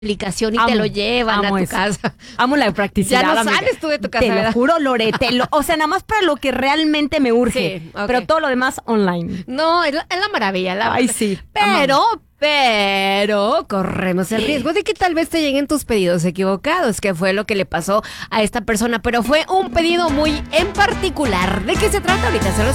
aplicación y te lo llevan a tu casa. Amo la practicidad. Ya no amiga. sales tú de tu casa, Te ¿verdad? lo juro, Lore. O sea, nada más para lo que realmente me urge. Sí, ok. Pero todo lo demás online. No, es la maravilla. Ay, sí. Pero corremos el riesgo de que tal vez te lleguen tus pedidos equivocados, que fue lo que le pasó a esta persona. Pero fue un pedido muy en particular. ¿De qué se trata? Ahorita se los